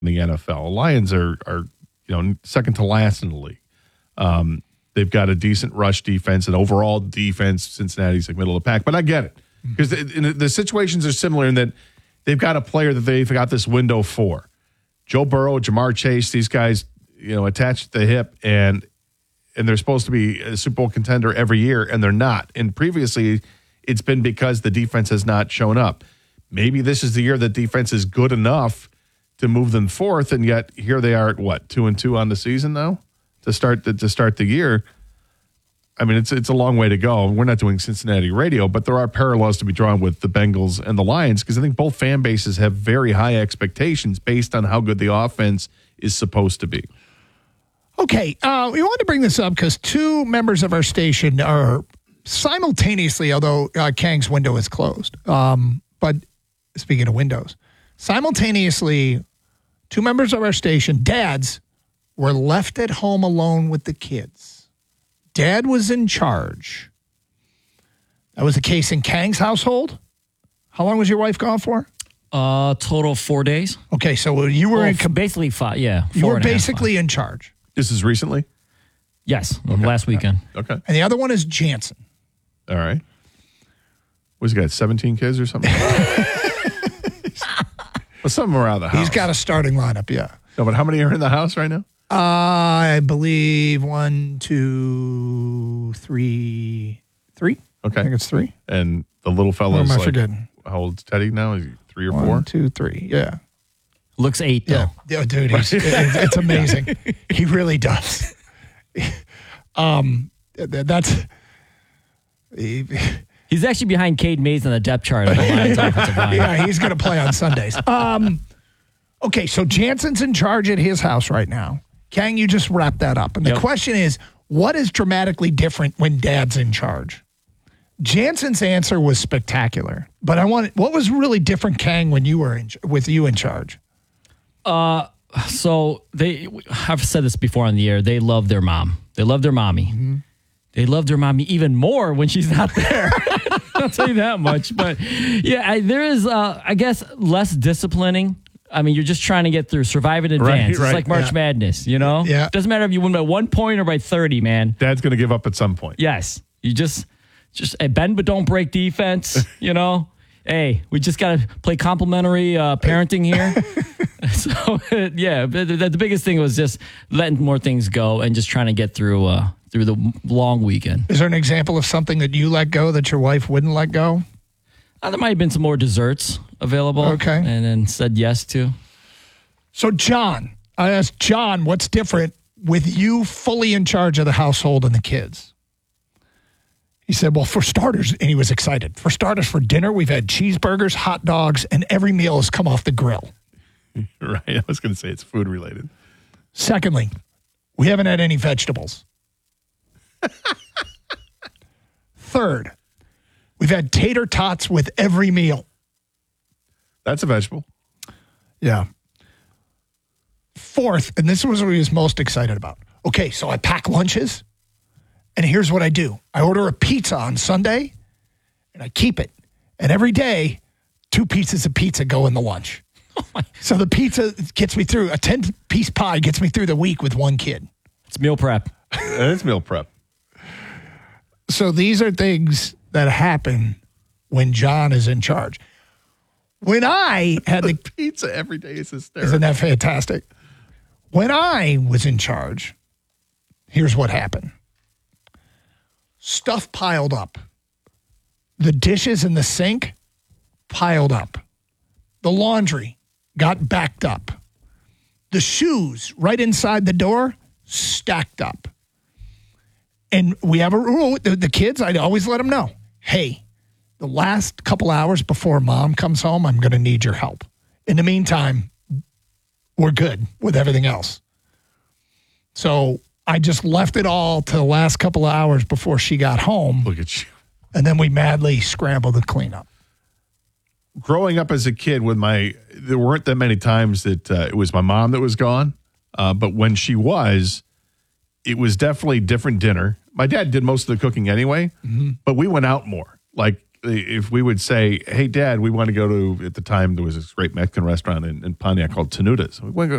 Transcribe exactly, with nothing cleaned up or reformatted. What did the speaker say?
the N F L. Lions are, are you know, second to last in the league. Um, they've got a decent rush defense and overall defense. Cincinnati's like middle of the pack, but I get it because the, the situations are similar in that they've got a player that they've got this window for. Joe Burrow, Jamar Chase, these guys, you know, attached at the hip, and and they're supposed to be a Super Bowl contender every year, and they're not. And previously, it's been because the defense has not shown up. Maybe this is the year that defense is good enough to move them fourth, and yet here they are at what, two and two on the season now to start the, to start the year. I mean, it's it's a long way to go. We're not doing Cincinnati radio, but there are parallels to be drawn with the Bengals and the Lions because I think both fan bases have very high expectations based on how good the offense is supposed to be. Okay, uh, we wanted to bring this up because two members of our station are simultaneously, although uh, Kang's window is closed, um, but speaking of windows, simultaneously, two members of our station, dads, were left at home alone with the kids. Dad was in charge. That was the case in Kang's household. How long was your wife gone for? Uh, total four days. Okay, so you were well, in com- basically five. Yeah, you were basically in charge. This is recently? Yes, okay. last weekend. Okay. And the other one is Jansen. All right. What's he got, seventeen kids or something? Well, some around the house. He's got a starting lineup, yeah. No, but how many are in the house right now? Uh, I believe one, two, three, three. Okay. I think it's three. And the little fella's am I like, forgetting? How old's Teddy now? Is he three or One, four? two, three, yeah. Looks eight, though. Yeah, yeah dude, he's, it, it's amazing. He really does. um, that's... He, He's actually behind Cade Mays on the depth chart of the Lions offensive line. Yeah, he's going to play on Sundays. Um, okay, so Jansen's in charge at his house right now. Kang, you just wrapped that up. And the yep. question is, what is dramatically different when Dad's in charge? Jansen's answer was spectacular. But I want what was really different, Kang, when you were in, with you in charge? Uh, so they, I've said this before on the air, they love their mom. They love their mommy. Mm-hmm. They love their mommy even more when she's not there. I'll tell you that much. But yeah, I, there is, uh, I guess, less disciplining. I mean, you're just trying to get through, survive in advance. Right, it's right. like March Yeah. Madness, you know? Yeah. Doesn't matter if you win by one point or by thirty, man. Dad's going to give up at some point. Yes. You just, just uh, bend but don't break defense, you know? Hey, we just got to play complimentary uh, parenting here. So, yeah, the, the biggest thing was just letting more things go and just trying to get through uh, through the long weekend. Is there an example of something that you let go that your wife wouldn't let go? Uh, there might have been some more desserts available. Okay. And then said yes to. So, John, I asked John, what's different with you fully in charge of the household and the kids? He said, well, for starters, and he was excited. For starters, for dinner, we've had cheeseburgers, hot dogs, and every meal has come off the grill. Right. I was going to say it's food related. Secondly, we haven't had any vegetables. Third, we've had tater tots with every meal. That's a vegetable. Yeah. Fourth, and this was what he was most excited about. Okay, so I pack lunches, and here's what I do. I order a pizza on Sunday, and I keep it. And every day, two pieces of pizza go in the lunch. So the pizza gets me through. A ten-piece pie gets me through the week with one kid. It's meal prep. It's meal prep. So these are things that happen when John is in charge. When I had the pizza every day is hysterical. Isn't that fantastic? When I was in charge, here's what happened. Stuff piled up. The dishes in the sink piled up. The laundry got backed up. The shoes right inside the door stacked up. And we have a rule with the, the kids. I'd always let them know, hey, the last couple hours before mom comes home, I'm going to need your help. In the meantime, we're good with everything else. So I just left it all to the last couple of hours before she got home. Look at you. And then we madly scrambled to clean up. Growing up as a kid with my, there weren't that many times that uh, it was my mom that was gone. Uh, but when she was, it was definitely different dinner. My dad did most of the cooking anyway, mm-hmm. but we went out more. Like if we would say, hey, Dad, we want to go to, at the time, there was this great Mexican restaurant in, in Pontiac called Tenuda's. We want to go